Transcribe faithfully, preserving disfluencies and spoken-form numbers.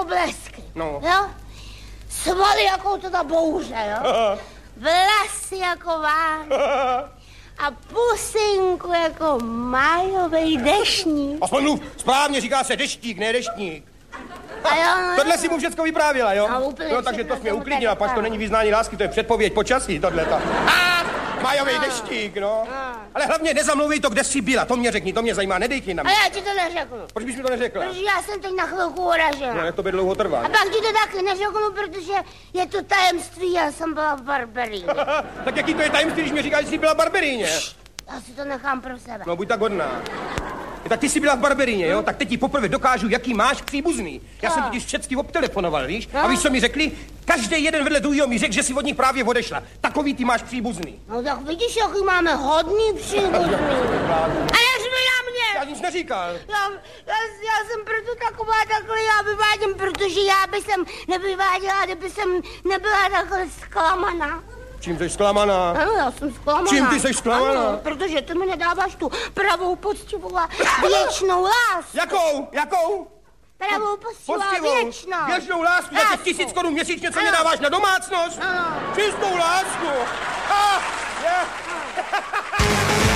blesky. No. Jo? Svaly jako to ta bouře, jo? Vlasy jako váň. A pusinku jako májovej deštník. Aspoň mluv správně, říká se deštík, ne deštník. A jo, no, Tohle si mu všecko vyprávěla, jo? No, úplně no, takže všechno to jsi mě jsem uklidnila, tady pak to není vyznání lásky, to je předpověď počasí, tohleta. Majový deštík, no. Ale hlavně nezamluvej to, kde jsi byla, to mě řekni, to mě zajímá, nedejky na A mě. já ti to neřeknu. Proč bys mi to neřekla? Protože já jsem teď na chvilku uražena. No, jak to by dlouho trvá. A pak ti to taky neřeknu, protože je to tajemství, já jsem byla v Barberíně. Tak jaký to je tajemství, když mi říkáš, že jsi byla v Barberíně? Já si to nechám pro sebe. No, buď tak hodná. Tak ty jsi byla v Barberíně, jo? Tak teď ti poprvé dokážu, jaký máš příbuzný. Já jsem totiž všecky obtelefonoval, víš? A víš, co mi řekli? Každý jeden vedle druhého mi řekl, že si od nich právě odešla. Takový ty máš příbuzný. No tak vidíš, jaký máme hodný příbuzný. A neřvi na mě! Já nic neříkal. Já, já, já jsem proto taková, takhle já vyvádím, protože já by jsem nevyváděla, kdyby jsem nebyla takhle zklamaná. Čím jsi zklamaná? Ano, já jsem zklamaná. Čím ty jsi zklamaná? Ano, protože ty mi nedáváš tu pravou, poctivou a věčnou lásku. Jakou? Jakou? Pravou, poctivou a věčnou. Věčnou lásku za těch tisíc korun měsíčně, co mě dáváš na domácnost? Ano. Čistou lásku. Ah, je.